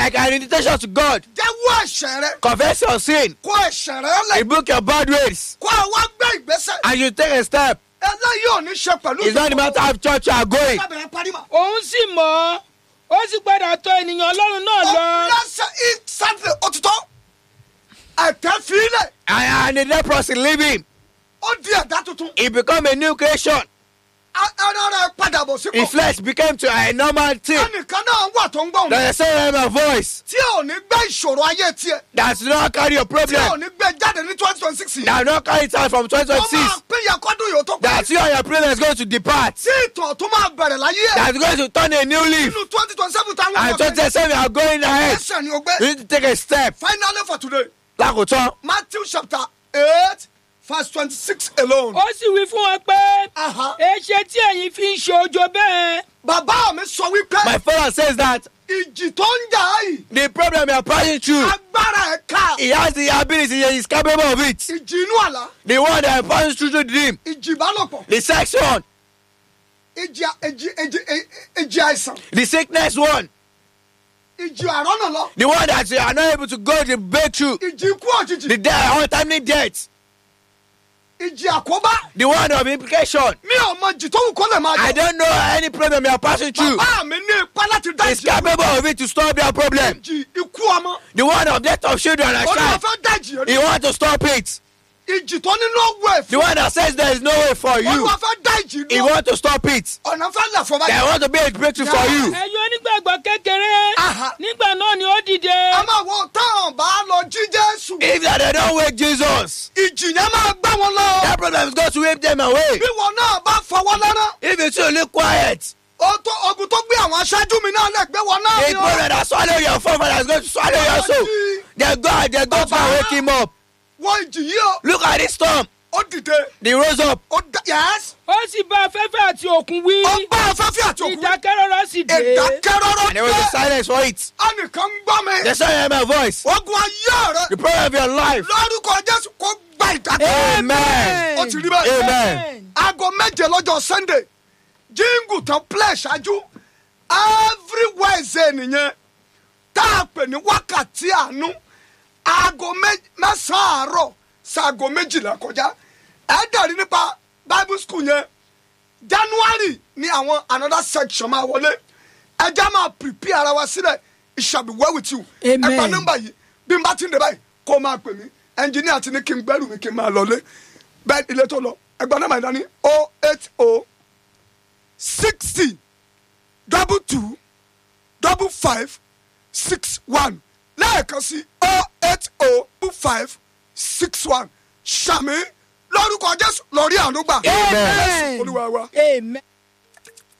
like an invitation to God. Jẹ́wọ́ ẹ̀ṣẹ̀ rẹ. Confess your sin. Kó ẹ̀ṣẹ̀ rẹ lẹ̀. Rebuke your bad ways. Kó àwa gbé ìgbésẹ̀. And you take a step. Eléyìí ò ní ṣe pẹ̀lú. It's not the matter of church you are going. Òun sì mọ̀ ó sì padà tọ̀ ènìyàn Ọlọ́run náà lọ. Lẹ́sẹ̀ instantly òtítọ́. Ẹ̀tẹ́ fílẹ̀. And the leprosy leave him. Ó di ẹ̀dá tuntun. He become a new creation. Ara rẹ̀ padà bọ̀ sípò. His flesh became to a normal thing. Ẹnìkan náà wà tó ń gbọ́ òun. There's a same voice. Tí ò ní gbé ìṣòro ayé tiẹ̀. That's not carry your Tí ò problem. ní gbé jáde ní 2026 yìí. That not carry it out from Wọ́n máa 2026. pín yakọ́dún yòó tó parí. That you and your problem is going to depart. Tí ìtàn tó máa bẹ̀rẹ̀ láyé ẹ̀. That's going to turn a new leaf. Nínú 2027 táwọn And ọmọ 2027 you are going ahead. ẹsẹ̀ ni o gbé. You need to take a step. Finally for today, Lákòótán. Matthew chapter 8 verse 26 alone. Ó sì wí fún wọn pé Aha. èṣe tí ẹ̀yin fi ń ṣe ojo bẹ́ẹ̀. Bàbá mi sọ wípé My father says that ìjì tó ń jà á yìí, the problem you are passing through, agbára ẹ̀ ká. he has the ability, he is capable of it. Ìjì inú àlá, The one that passes through the dream, ìjì ìbálòpọ̀, the sex one, ìjì àìsàn, the sickness one, ìjì àrọ́nà lọ, the one that you are not able to go to breakthrough, ìjì ikú òjijì, the death, untimely death, ìjì àkóbá. the one of implication. Mi ò mọ ìjì tó wù kó lè máa I jà. don't know any problem you are passing through. Bàbá mi ní ipá láti dá He's ìjì àkóbá. capable of it to stop your problem. Ìjì ikú ọmọ. The one of death of children and Olúwa child, fẹ́ dá ìjì he yẹn. wants to stop it. Ìjì tó ní no way The fún. one that says there is no way for you, Olúwa fẹ́ dá ìjì he dúró. wants to stop it. Ọ̀nà fẹ́ lẹ̀ fún They báyìí. want to be a breakthrough for you. Ẹ̀yin onígbàgbọ́ kékeré Aha. nígbà náà ni ó dìde. A máa wo táwọn bá lọ jí Jésù. If that they don't wait Jesus, Ìjì yẹn máa gbá wọn lọ. that problem is going to whip them away. Bí wọn náà bá fọwọ́ lẹ́rán. If you still look quiet, Ogun tó gbé àwọn aṣáájú mi náà lè gbé wọn náà the ni problem that swallow your forefather is going to swallow your soul. They go to wake him up. Wọ́n ìjì yìí o. Look at this storm. Ó dìde. They rose up. Yes. Ó sì bá afẹ́fẹ́ àti òkun wí. Ó bá afẹ́fẹ́ àti òkú. Ìdákẹ́rọ́rọ́ sì dé. Ìdákẹ́rọ́rọ́ And there was a dé. silence for it. Ẹnìkan ń gbọ́ mi. The sound of my voice. Ogun ayé rẹ̀. The problem of your life. Lórúkọ Jésù kó gba ìdákẹ́rọ́. Amen. Ó ti rí bẹ́ẹ̀. Amen. Aago méje lọ́jọ́ Sunday. Jíngù tán plẹ̀ ṣáájú. Every Wednesday nìyẹn. Tá a pè ní wákàtí àánú. Aago mẹ́sàn-án àárọ̀ ṣaago méjìlá kọjá. Ẹ dẹ̀rí nípa Bible school yẹn. January ni àwọn another section máa wọlé. Ẹja máa prepare ara wa sílẹ̀. It shall be well with you. Amen. Ẹ pa nọ́mbà yìí. Bí n bá ti ń dé báyìí, kó máa pè mí. Ẹnjìníà ti ní kí n gbẹ́rù mi kí n máa lọlé. Bẹ́ẹ̀ ilé tó lọ. Ẹgbẹ́ nọ́mbà yìí dání 080 60 22 55 61. Lẹ́ẹ̀kan sí 080 55 61. Ṣàmì lórúkọ Jésù lórí àánú gbà. Amen. Olúwa wa. Amen.